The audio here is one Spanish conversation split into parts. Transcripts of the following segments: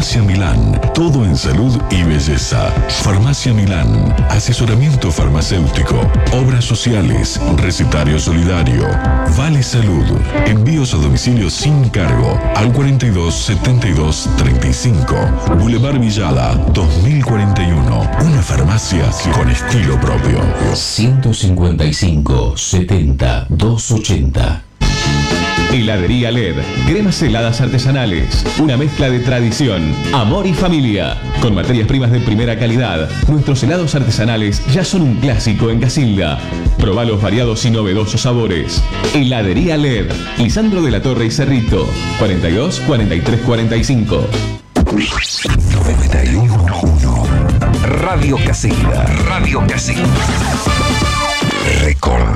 Farmacia Milán, todo en salud y belleza. Farmacia Milán, asesoramiento farmacéutico, obras sociales, recetario solidario, Vale Salud, envíos a domicilio sin cargo al 42 72 35, Boulevard Villada 2041, una farmacia con estilo propio. 155 70 280. Heladería LED, cremas heladas artesanales, una mezcla de tradición, amor y familia. Con materias primas de primera calidad, nuestros helados artesanales ya son un clásico en Casilda. Probá los variados y novedosos sabores. Heladería LED, Lisandro de la Torre y Cerrito, 42 43 45. 91.1 Radio Casilda. Radio Casilda. Record.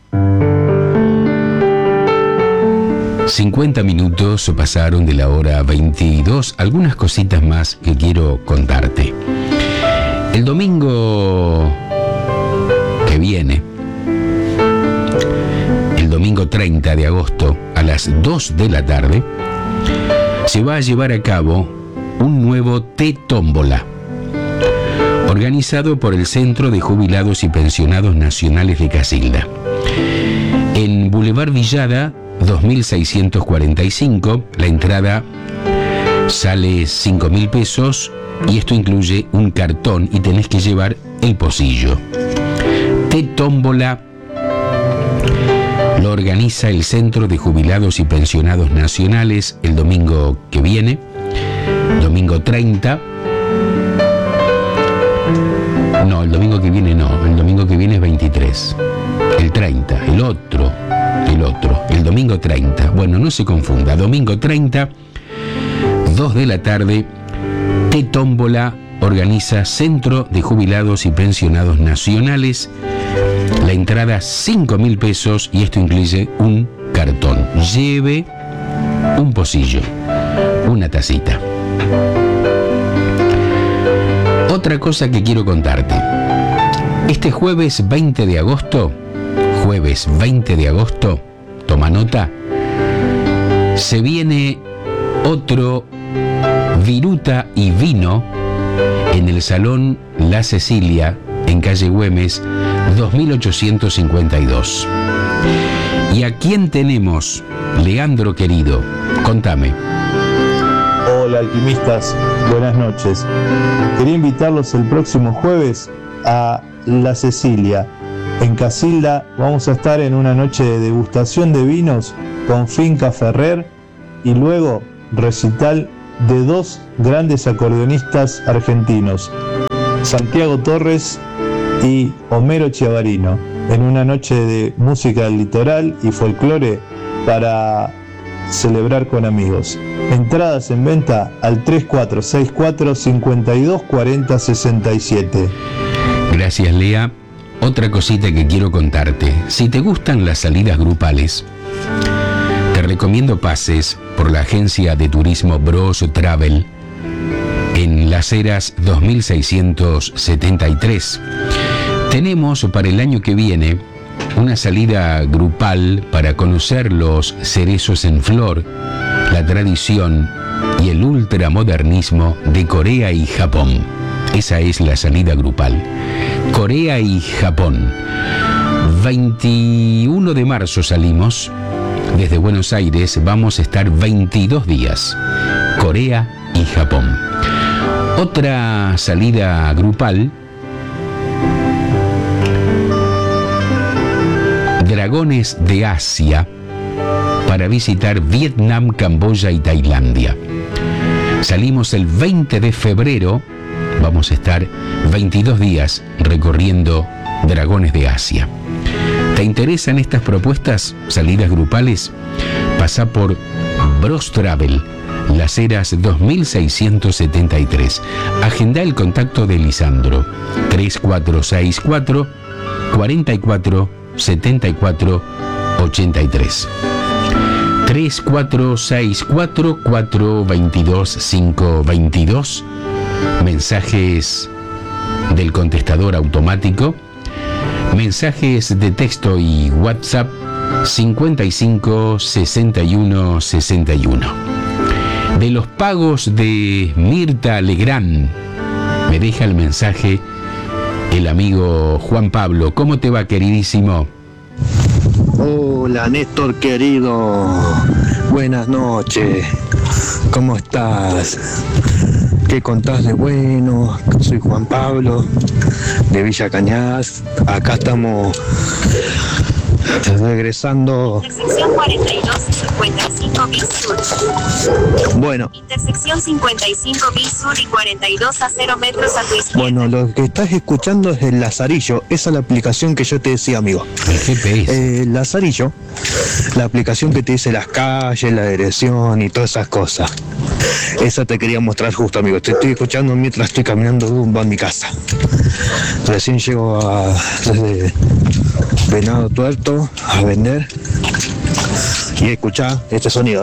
50 minutos pasaron de la hora 22. Algunas cositas más que quiero contarte. El domingo que viene, el domingo 30 de agosto, a las 2 de la tarde, se va a llevar a cabo un nuevo T-Tómbola, organizado por el Centro de Jubilados y Pensionados Nacionales de Casilda. En Boulevard Villada 2645, la entrada sale 5.000 pesos y esto incluye un cartón y tenés que llevar el pocillo. T-Tómbola lo organiza el Centro de Jubilados y Pensionados Nacionales el domingo que viene, domingo 30. No, el domingo que viene no, el domingo que viene es 23. El 30, el domingo 30. Bueno, no se confunda, domingo 30, 2 de la tarde, T-Tómbola organiza Centro de Jubilados y Pensionados Nacionales. La entrada 5.000 pesos y esto incluye un cartón. Lleve un pocillo, una tacita. Otra cosa que quiero contarte. Este jueves 20 de agosto, toma nota, se viene otro Viruta y Vino en el Salón La Cecilia, en calle Güemes, 2852. ¿Y a quién tenemos, Leandro querido? Contame. Hola alquimistas, buenas noches. Quería invitarlos el próximo jueves a La Cecilia. En Casilda vamos a estar en una noche de degustación de vinos con Finca Ferrer y luego recital de dos grandes acordeonistas argentinos, Santiago Torres y Homero Chiavarino, en una noche de música del litoral y folclore para celebrar con amigos. Entradas en venta al 3464 52 40 67. Gracias, Lea. Otra cosita que quiero contarte. Si te gustan las salidas grupales, te recomiendo pases por la agencia de turismo Bros Travel en Las Heras 2673. Tenemos para el año que viene una salida grupal para conocer los cerezos en flor, la tradición y el ultramodernismo de Corea y Japón. Esa es la salida grupal. Corea y Japón. 21 de marzo salimos. Desde Buenos Aires vamos a estar 22 días. Corea y Japón. Otra salida grupal. Dragones de Asia para visitar Vietnam, Camboya y Tailandia. Salimos el 20 de febrero. Vamos a estar 22 días recorriendo Dragones de Asia. ¿Te interesan estas propuestas, salidas grupales? Pasa por Bros Travel, Las Heras 2673. Agenda el contacto de Lisandro, 3464 44 74 83. 3464 422 522. Mensajes del contestador automático, mensajes de texto y WhatsApp 55 61 61. De los pagos de Mirta Legrand. Me deja el mensaje el amigo Juan Pablo. ¿Cómo te va, queridísimo? Hola, Néstor querido. Buenas noches. ¿Cómo estás? ¿Qué contás de bueno? Soy Juan Pablo, de Villa Cañas. Acá estamos regresando. Intersección 42-55 bis sur. Bueno. Intersección 55 bis sur y 42 a 0 metros a tu izquierda. Bueno, lo que estás escuchando es el Lazarillo. Esa es la aplicación que yo te decía, amigo. El GPS. El Lazarillo, la aplicación que te dice las calles, la dirección y todas esas cosas. Esa te quería mostrar justo, amigo. Te estoy escuchando mientras estoy caminando rumbo a mi casa. Recién llego desde Venado Tuerto a vender. Y escuchá este sonido,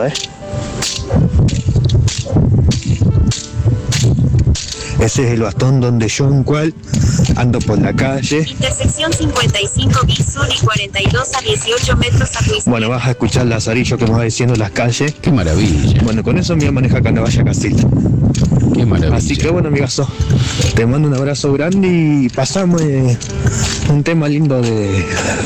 Ese es el bastón donde yo en cual ando por la calle. Intersección 55 bis sur y 42 a 18 metros a tu izquierda. Bueno, vas a escuchar el Lazarillo que me va diciendo las calles. Qué maravilla. Bueno, con eso me voy a manejar Canavalla Casilda. Qué maravilla. Así que bueno, amigazo, te mando un abrazo grande y pasamos un tema lindo de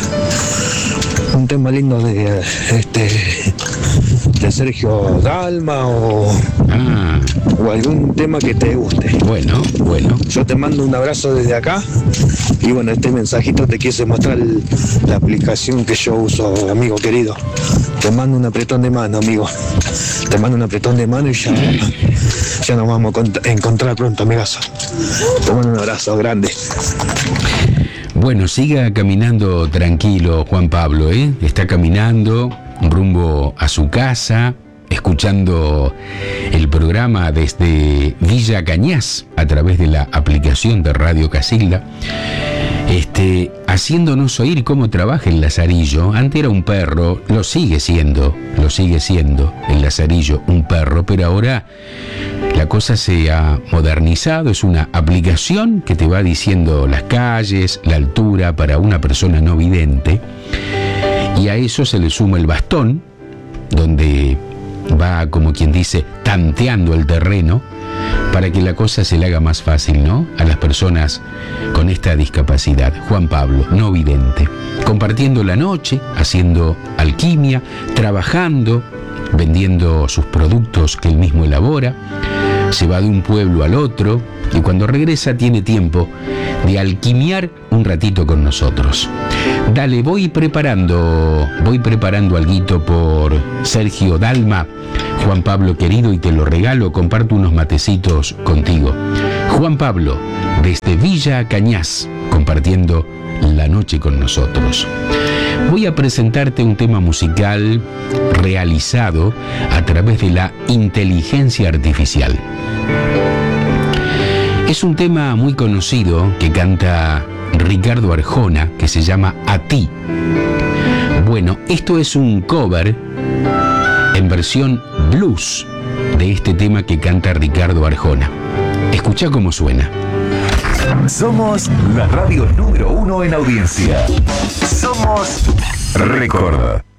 Sergio Dalma o algún tema que te guste. Bueno. Yo te mando un abrazo desde acá y bueno, este mensajito te quise mostrar la aplicación que yo uso, amigo querido. Te mando un apretón de mano, amigo. Te mando un apretón de mano y ya nos vamos a encontrar pronto, amigazo. Te mando un abrazo grande. Bueno, siga caminando tranquilo, Juan Pablo, ¿eh? Está caminando rumbo a su casa, escuchando el programa desde Villa Cañas a través de la aplicación de Radio Casilda, haciéndonos oír cómo trabaja el Lazarillo. Antes era un perro, lo sigue siendo el Lazarillo, un perro, pero ahora la cosa se ha modernizado, es una aplicación que te va diciendo las calles, la altura para una persona no vidente, y a eso se le suma el bastón, donde va, como quien dice, tanteando el terreno para que la cosa se le haga más fácil, ¿no? A las personas con esta discapacidad. Juan Pablo, no vidente, compartiendo la noche, haciendo alquimia, trabajando, vendiendo sus productos que él mismo elabora. Se va de un pueblo al otro y cuando regresa tiene tiempo de alquimiar un ratito con nosotros. Dale, voy preparando alguito por Sergio Dalma, Juan Pablo querido, y te lo regalo, comparto unos matecitos contigo. Juan Pablo, desde Villa Cañas, compartiendo la noche con nosotros. Voy a presentarte un tema musical realizado a través de la inteligencia artificial. Es un tema muy conocido que canta Ricardo Arjona, que se llama A Ti. Bueno, esto es un cover en versión blues de este tema que canta Ricardo Arjona. Escucha cómo suena. Somos la radio número 1 en audiencia. Somos Record.